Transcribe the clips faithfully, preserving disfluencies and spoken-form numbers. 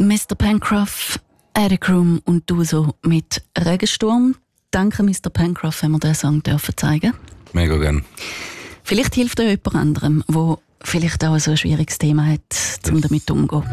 Mister Pencroff, Attic Room und du so mit Regensturm. Danke, Mister Pencroff, wenn wir diesen Song dürfen zeigen. Mega gern. Vielleicht hilft euch jemand anderem, der vielleicht auch so ein schwieriges Thema hat, um damit umzugehen.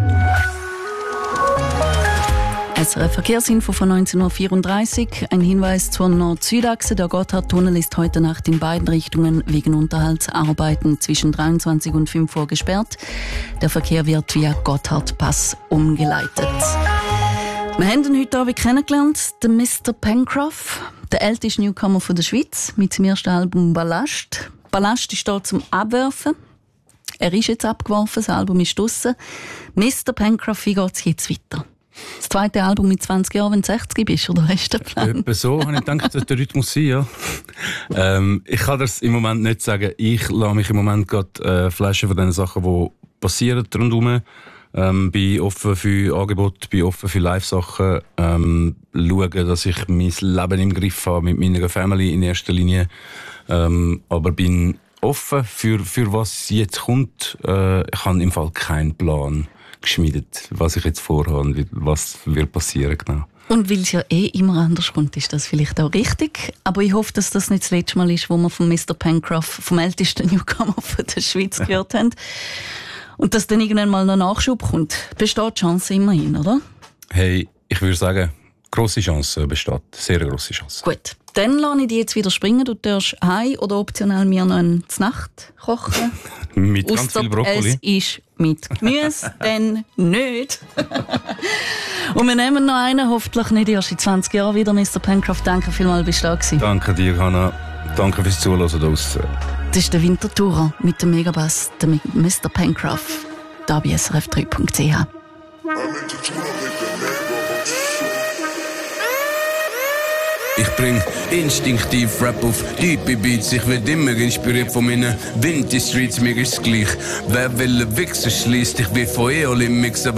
Es eine Verkehrsinfo von neunzehn Uhr vierunddreißig. Ein Hinweis zur Nord-Süd-Achse. Der Gotthardtunnel ist heute Nacht in beiden Richtungen wegen Unterhaltsarbeiten zwischen dreiundzwanzig und fünf Uhr gesperrt. Der Verkehr wird via Gotthardpass umgeleitet. Wir haben ihn heute Abend kennengelernt, den Mister Pencroff, der älteste Newcomer von der Schweiz, mit seinem ersten Album «Ballast». «Ballast» ist da zum Abwerfen. Er ist jetzt abgeworfen, das Album ist draussen. Mister Pencroff, wie geht es jetzt weiter? Das zweite Album mit zwanzig Jahren, wenn du sechzig bist, oder hast du den Plan? Etwa so habe ich gedacht, dass der Rhythmus sein, ja. ähm, ich kann das im Moment nicht sagen. Ich lasse mich im Moment gerade äh, flashen von den Sachen, die passieren rundherum. Ähm, bin offen für Angebote, bin offen für Live-Sachen. Ähm, schaue, dass ich mein Leben im Griff habe mit meiner Family in erster Linie. Ähm, aber bin offen für, für was jetzt kommt. Äh, ich habe im Fall keinen Plan geschmiedet, was ich jetzt vorhabe und was wird passieren genau. Und weil es ja eh immer anders kommt, ist das vielleicht auch richtig. Aber ich hoffe, dass das nicht das letzte Mal ist, wo wir von Mister Pencroff, vom ältesten Newcomer von der Schweiz, gehört haben. Und dass dann irgendwann mal noch Nachschub kommt. Besteht die Chance immerhin, oder? Hey, ich würde sagen, grosse Chance besteht. Sehr grosse Chance. Gut, dann lasse ich dich jetzt wieder springen. Du darfst heim oder optional mir noch eine Nacht kochen. Mit ganz viel Brokkoli. Es ist mit Gemüse, dann nicht. Und wir nehmen noch einen, hoffentlich nicht erst in zwanzig Jahren wieder. Mister Pencroff, danke vielmals, bist du da gewesen. Danke dir, Hanna. Danke fürs Zuhören da draussen. Das ist der Wintertourer mit dem Megabass, der Mister Pencroff, da bei S R F drei Punkt C H. Ich bring instinktiv Rap auf tiefe Beats. Ich werd immer inspiriert von meinen Vintage Streets. Mir ist's gleich, wer will ein Wichser schließt. Ich will von Eol im Mix, aber